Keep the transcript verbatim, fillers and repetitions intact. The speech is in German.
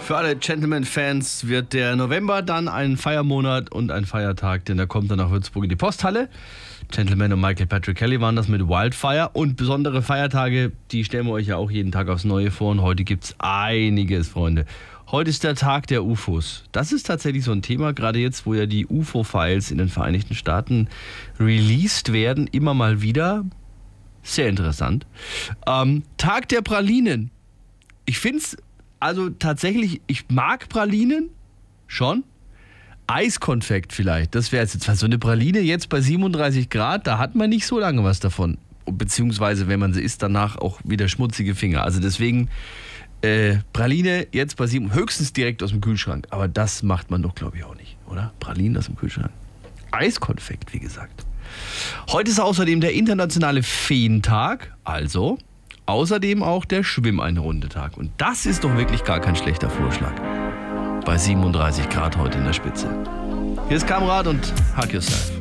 Für alle Gentleman-Fans wird der November dann ein Feiermonat und ein Feiertag, denn da kommt dann nach Würzburg in die Posthalle. Gentleman und Michael Patrick Kelly waren das mit Wildfire und besondere Feiertage, die stellen wir euch ja auch jeden Tag aufs Neue vor und heute gibt's einiges, Freunde. Heute ist der Tag der U F Os. Das ist tatsächlich so ein Thema, gerade jetzt, wo ja die U F O-Files in den Vereinigten Staaten released werden, immer mal wieder. Sehr interessant. Ähm, Tag der Pralinen. Ich find's also tatsächlich, ich mag Pralinen schon. Eiskonfekt vielleicht, das wäre jetzt so eine Praline jetzt bei siebenunddreißig Grad, da hat man nicht so lange was davon. Beziehungsweise, wenn man sie isst, danach auch wieder schmutzige Finger. Also deswegen äh, Praline jetzt bei sieben, höchstens direkt aus dem Kühlschrank. Aber das macht man doch, glaube ich, auch nicht, oder? Pralinen aus dem Kühlschrank. Eiskonfekt, wie gesagt. Heute ist außerdem der internationale Feentag, also außerdem auch der Schwimm-eine-Runde-Tag. Und das ist doch wirklich gar kein schlechter Vorschlag. Bei siebenunddreißig Grad heute in der Spitze. Hier ist Kamrat und Hug Yourself.